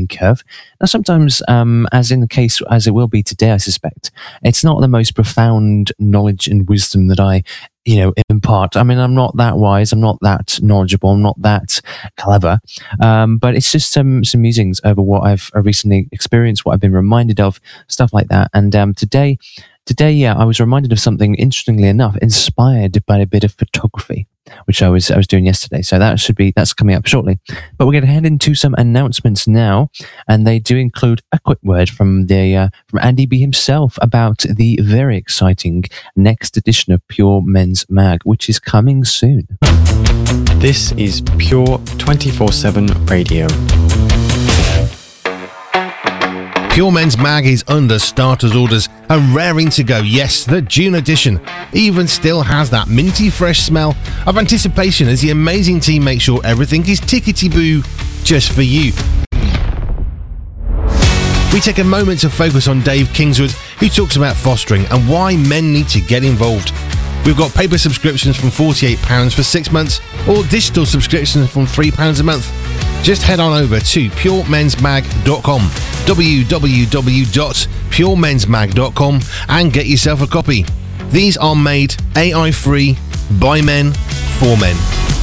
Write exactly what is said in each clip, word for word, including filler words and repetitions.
learning curve. Now, sometimes, um, as in the case, as it will be today, I suspect, it's not the most profound knowledge and wisdom that I, you know, impart. I mean, I'm not that wise, I'm not that knowledgeable, I'm not that clever, um, but it's just some, some musings over what I've recently experienced, what I've been reminded of, stuff like that. And um, today, Today, yeah, I was reminded of something, interestingly enough, inspired by a bit of photography, which I was I was doing yesterday. So that should be that's coming up shortly. But we're going to head into some announcements now, and they do include a quick word from the uh, from Andy B himself about the very exciting next edition of Pure Men's Mag, which is coming soon. This is Pure twenty-four seven Radio. Pure Men's Mag is under starter's orders and raring to go. Yes, the June edition even still has that minty fresh smell of anticipation as the amazing team make sure everything is tickety-boo just for you. We take a moment to focus on Dave Kingswood, who talks about fostering and why men need to get involved. We've got paper subscriptions from forty-eight pounds for six months or digital subscriptions from three pounds a month. Just head on over to pure mens mag dot com, w w w dot pure mens mag dot com, and get yourself a copy. These are made A I free by men for men.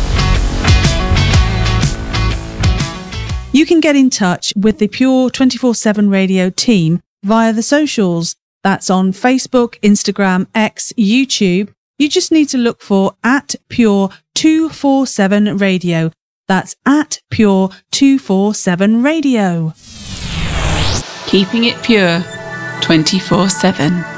You can get in touch with the Pure twenty-four seven Radio team via the socials. That's on Facebook, Instagram, X, YouTube. You just need to look for at Pure two forty-seven Radio. That's at Pure two forty-seven Radio. Keeping it pure twenty-four seven.